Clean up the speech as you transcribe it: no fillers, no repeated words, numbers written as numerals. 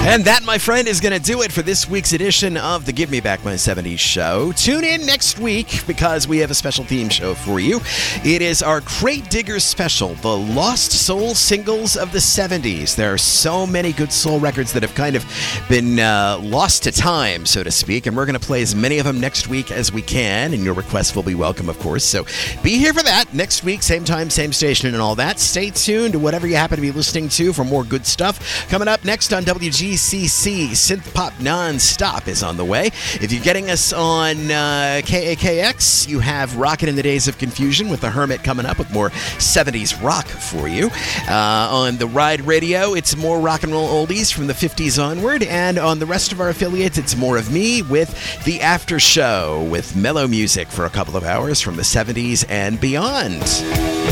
And that, my friend, is going to do it for this week's edition of the Give Me Back My 70s show. Tune in next week because we have a special theme show for you. It is our Crate Diggers special, the Lost Soul Singles of the 70s. There are so many good soul records that have kind of been lost to time, so to speak, and we're going to play as many of them next week as we can, and your requests will be welcome, of course. So be here for that next week, same time, same station, and all that. Stay tuned to whatever you happen to be listening to for more good stuff. Coming up next on WGCC, Synth Pop Non-Stop is on the way. If you're getting us on KAKX, you have Rockin' in the Days of Confusion with the Hermit coming up with more 70s rock for you. On the Ride Radio, it's more rock and roll oldies from the 50s onward. And on the rest of our affiliates, it's more of me with the After Show with mellow music for a couple of hours from the 70s and beyond.